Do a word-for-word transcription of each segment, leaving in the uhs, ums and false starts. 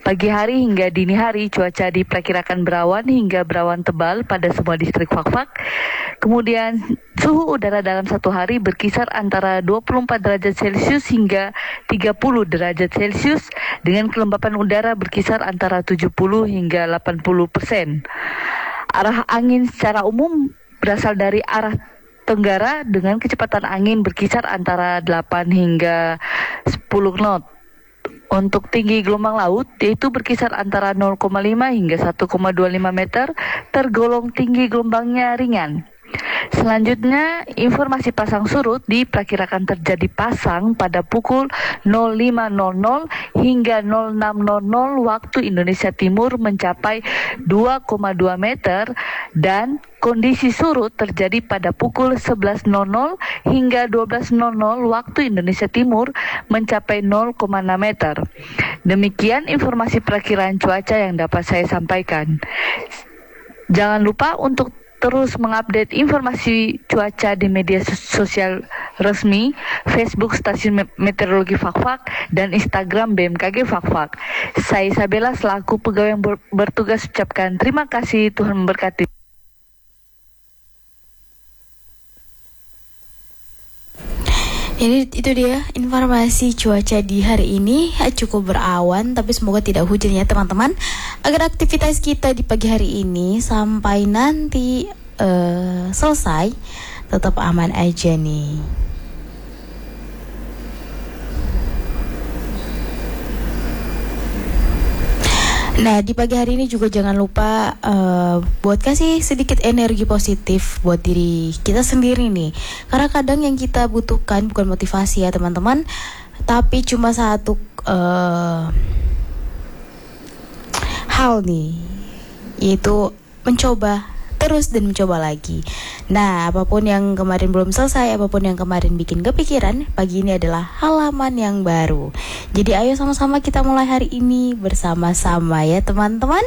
Pagi hari hingga dini hari cuaca diperkirakan berawan hingga berawan tebal pada semua distrik Fakfak. Kemudian suhu udara dalam satu hari berkisar antara dua puluh empat derajat Celcius hingga tiga puluh derajat Celcius dengan kelembapan udara berkisar antara tujuh puluh hingga delapan puluh persen. Arah angin secara umum berasal dari arah tenggara dengan kecepatan angin berkisar antara delapan hingga sepuluh knot. Untuk tinggi gelombang laut yaitu berkisar antara nol koma lima hingga satu koma dua lima meter, tergolong tinggi gelombangnya ringan. Selanjutnya, informasi pasang surut diperkirakan terjadi pasang pada pukul nol lima nol nol hingga nol enam nol nol waktu Indonesia Timur mencapai dua koma dua meter dan kondisi surut terjadi pada pukul sebelas nol nol hingga dua belas nol nol waktu Indonesia Timur mencapai nol koma enam meter. Demikian informasi perakiraan cuaca yang dapat saya sampaikan. Jangan lupa untuk terus mengupdate informasi cuaca di media sosial resmi, Facebook Stasiun Meteorologi Fakfak dan Instagram B M K G Fakfak. Saya Isabella selaku pegawai yang ber bertugas ucapkan terima kasih, Tuhan memberkati. Jadi itu dia informasi cuaca di hari ini. Cukup berawan tapi semoga tidak hujan ya teman-teman, agar aktivitas kita di pagi hari ini sampai nanti uh, selesai tetap aman aja nih. Nah, di pagi hari ini juga jangan lupa uh, buat kasih sedikit energi positif buat diri kita sendiri nih. Karena kadang yang kita butuhkan bukan motivasi ya teman-teman, tapi cuma satu uh, hal nih, yaitu mencoba terus dan mencoba lagi. Nah, apapun yang kemarin belum selesai, apapun yang kemarin bikin kepikiran, pagi ini adalah halaman yang baru. Jadi ayo sama-sama kita mulai hari ini bersama-sama ya teman-teman.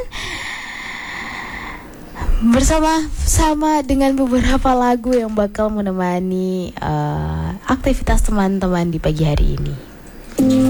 Bersama-sama dengan beberapa lagu yang bakal menemani uh, aktivitas teman-teman di pagi hari ini.